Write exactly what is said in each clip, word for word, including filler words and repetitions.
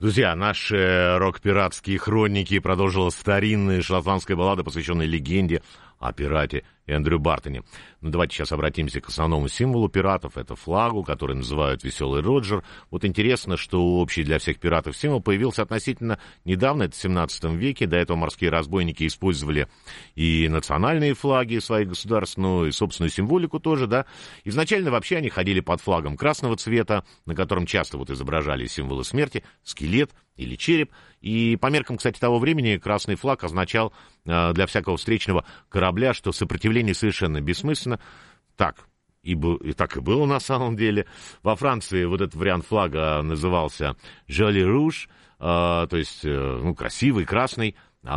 Друзья, наши рок-пиратские хроники продолжила старинная шотландская баллада, посвященная легенде о пирате Эндрю Бартоне. Ну, давайте сейчас обратимся к основному символу пиратов. Это флагу, который называют «Веселый Роджер». Вот интересно, что общий для всех пиратов символ появился относительно недавно, это в семнадцатом веке. До этого морские разбойники использовали и национальные флаги своих государств, ну и собственную символику тоже, да. Изначально вообще они ходили под флагом красного цвета, на котором часто вот изображали символы смерти, скелет или череп. И по меркам, кстати, того времени красный флаг означал э, для всякого встречного корабля, что сопротивление совершенно бессмысленно. Так и, был, и так и было на самом деле. Во Франции вот этот вариант флага назывался «Joli Rouge», э, то есть э, ну, красивый, красный.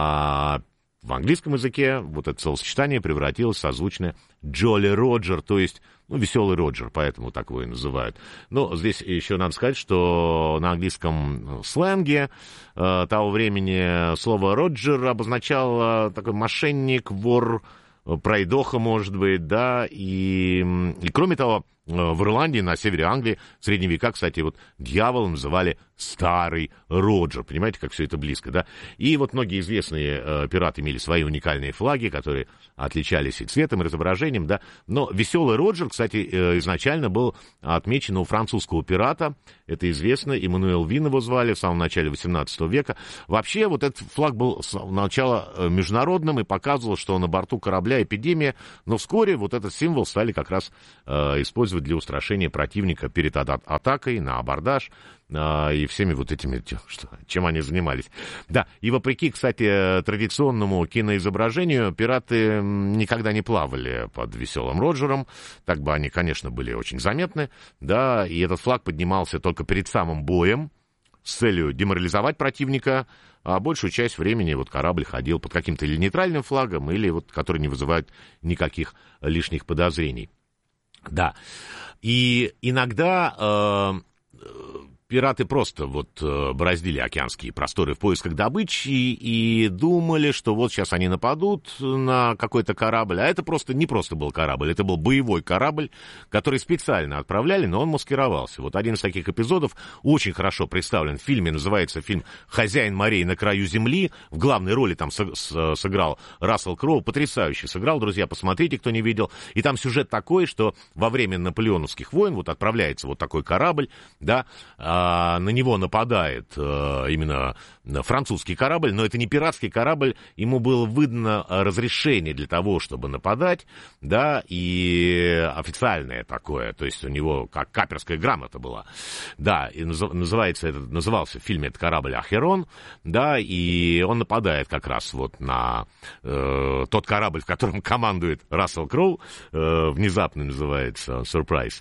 А в английском языке вот это словосочетание превратилось в созвучное «Jolly Roger», то есть ну, веселый Роджер, поэтому так его и называют. Но здесь еще надо сказать, что на английском сленге э, того времени слово «Роджер» обозначало такой мошенник, вор, пройдоха, может быть, да, и, и кроме того, в Ирландии, на севере Англии, в средние века, кстати, вот дьявола называли Старый Роджер. Понимаете, как все это близко, да? И вот многие известные э, пираты имели свои уникальные флаги, которые отличались и цветом, и изображением, да. Но Веселый Роджер, кстати, э, изначально был отмечен у французского пирата. Это известно. Эммануэл Вин его звали в самом начале восемнадцатого века. Вообще, вот этот флаг был с начала международным и показывал, что на борту корабля эпидемия. Но вскоре вот этот символ стали как раз э, использовать для устрашения противника перед атакой на абордаж а, и всеми вот этими, что, чем они занимались. Да, и вопреки, кстати, традиционному киноизображению, пираты никогда не плавали под Веселым Роджером, так бы они, конечно, были очень заметны, да, и этот флаг поднимался только перед самым боем с целью деморализовать противника, а большую часть времени вот корабль ходил под каким-то или нейтральным флагом, или вот который не вызывает никаких лишних подозрений. Да, и иногда э, пираты просто вот э, бороздили океанские просторы в поисках добычи и думали, что вот сейчас они нападут на какой-то корабль, а это просто не просто был корабль, это был боевой корабль, который специально отправляли, но он маскировался. Вот один из таких эпизодов очень хорошо представлен в фильме, называется фильм «Хозяин морей на краю земли». В главной роли там сыграл Рассел Кроу, потрясающе сыграл, друзья, посмотрите, кто не видел. И там сюжет такой, что во время наполеоновских войн вот отправляется вот такой корабль, да, на него нападает э, именно французский корабль, но это не пиратский корабль, ему было выдано разрешение для того, чтобы нападать, да, и официальное такое, то есть у него как каперская грамота была, да, и называется, это, назывался в фильме этот корабль «Ахерон», да, и он нападает как раз вот на э, тот корабль, в котором командует Рассел Кроу, э, внезапно называется «Сюрприз»,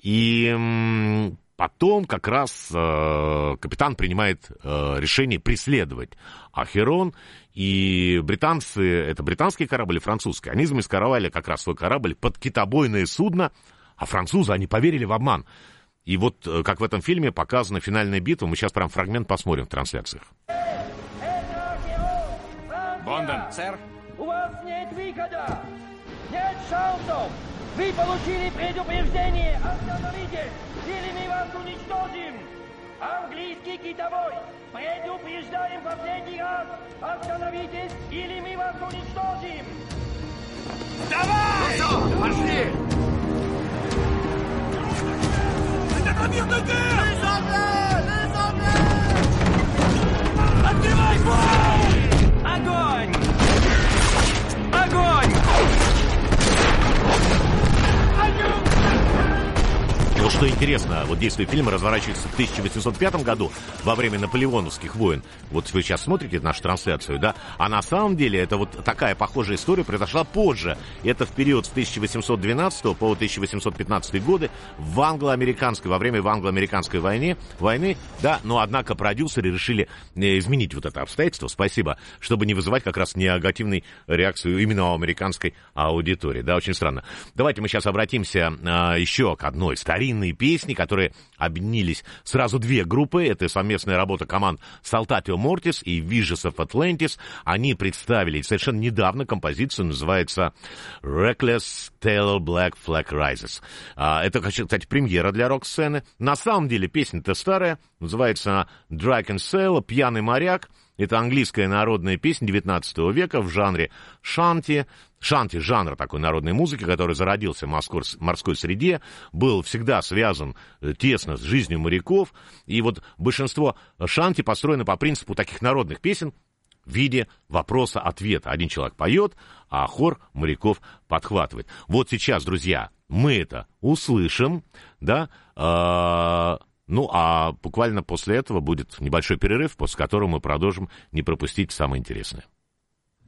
и потом как раз э, капитан принимает э, решение преследовать Ахерон, и британцы, это британский корабль и французский, они замаскировали как раз свой корабль под китобойное судно, а французы, они поверили в обман. И вот, э, как в этом фильме показана финальная битва, мы сейчас прям фрагмент посмотрим в трансляциях. Бондон, сэр. У вас нет выхода! Нет шансов! Вы получили предупреждение! Остановитесь! Или мы вас уничтожим! Английский китобой! Предупреждаем последний раз! Остановитесь, или мы вас уничтожим! Давай! Ну что, пошли! Это мирный дым! Открывай бой! Огонь! Огонь! Ну, что интересно, вот действие фильма разворачивается в тысяча восемьсот пятом году, во время наполеоновских войн. Вот вы сейчас смотрите нашу трансляцию, да? А на самом деле это вот такая похожая история произошла позже. Это в период с тысяча восемьсот двенадцатого по тысяча восемьсот пятнадцатый годы в англо-американской, во время англо-американской войны, войны, да, но однако продюсеры решили изменить вот это обстоятельство, спасибо, чтобы не вызывать как раз негативной реакцию именно у американской аудитории, да, очень странно. Давайте мы сейчас обратимся а, еще к одной старинной песне. песни, которые объединились сразу две группы. Это совместная работа команд Saltatio Mortis и Visions of Atlantis. Они представили совершенно недавно композицию, называется Reckless Tail Black Flag Rises. Это, кстати, премьера для рок-сцены. На самом деле песня-то старая, называется Drunken Sailor, «Пьяный моряк». Это английская народная песня девятнадцатого века в жанре шанти. Шанти — жанр такой народной музыки, который зародился в морской, морской среде, был всегда связан тесно с жизнью моряков. И вот большинство шанти построено по принципу таких народных песен в виде вопроса-ответа. Один человек поет, а хор моряков подхватывает. Вот сейчас, друзья, мы это услышим, да, э- ну, а буквально после этого будет небольшой перерыв, после которого мы продолжим не пропустить самое интересное.